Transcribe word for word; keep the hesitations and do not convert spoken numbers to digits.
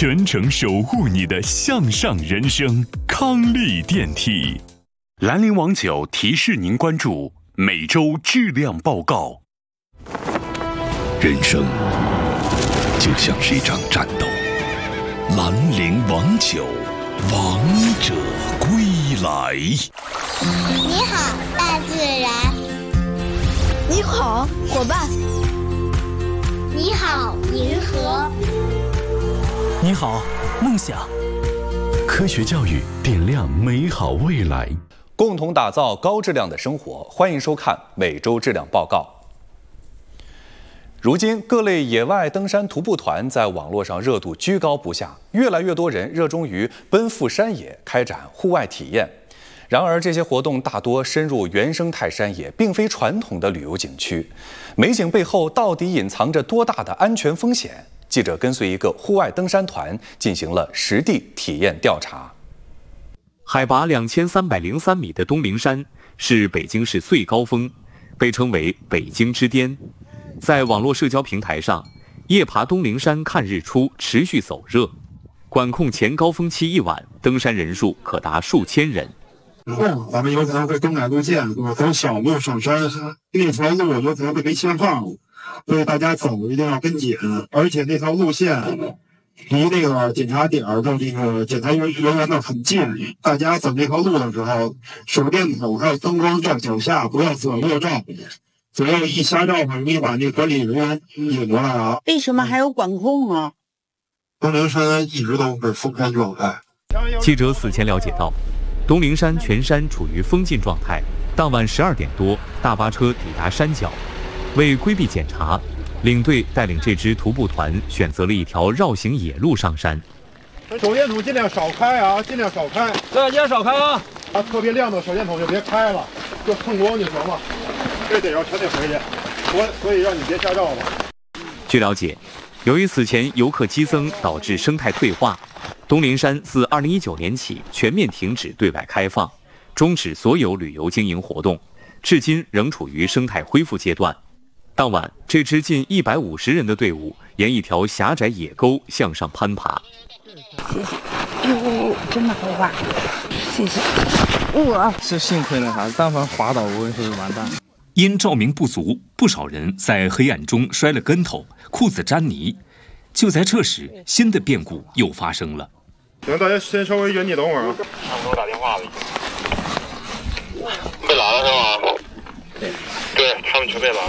全程守护你的向上人生。康利电梯，兰陵王酒提示您关注每周质量报告。人生就像是一场战斗，兰陵王酒，王者归来。 你好，大自然。 你好，伙伴。 你好，银河。 你好，梦想。 科学教育点亮美好未来， 共同打造高质量的生活。欢迎收看每周质量报告。如今，各类野外登山徒步团在网络上热度居高不下，越来越多人热衷于奔赴山野，开展户外体验。然而，这些活动大多深入原生态山野，并非传统的旅游景区。美景背后到底隐藏着多大的安全风险？记者跟随一个户外登山团进行了实地体验调查。 海拔两千三百零三米的东陵山是北京市最高峰，被称为北京之巅。在网络社交平台上，夜爬东陵山看日出持续走热，管控前高峰期一晚，登山人数可达数千人。 后咱们有可能会更改路线，走小路上山，那条路有可能会没信号，所以大家走一定要跟紧，而且那条路线离那个检查点的这个检查人员呢很近，大家走这条路的时候，手电筒还有灯光照脚下，不要左右照，左右一瞎照很容易把那管理人员引过来啊。 为什么还有管控啊？ 东陵山一直都是封山状态。 记者此前了解到，东陵山全山处于封禁状态。当晚十二点多，大巴车抵达山脚，为规避检查，领队带领这支徒步团选择了一条绕行野路上山。 手电筒尽量少开啊，尽量少开， 大家少开啊！ 啊，特别亮的手电筒就别开了，就蹭光就行了。这得要全得回去，所所以让你别瞎照吧。 据了解，由于此前游客激增导致生态退化，东陵山自二零一九年起全面停止对外开放，终止所有旅游经营活动，至今仍处于生态恢复阶段。当晚，这支近一百五十人的队伍沿一条狭窄野沟向上攀爬。 谢谢。哟，真的好滑，谢谢。我是幸亏那啥，但凡滑倒我会完蛋。 因照明不足，不少人在黑暗中摔了跟头，裤子沾泥。就在这时，新的变故又发生了。 行，大家先稍微远你等会儿啊。 他们给我打电话了，被拦了是吗？对，对他们全被拦了。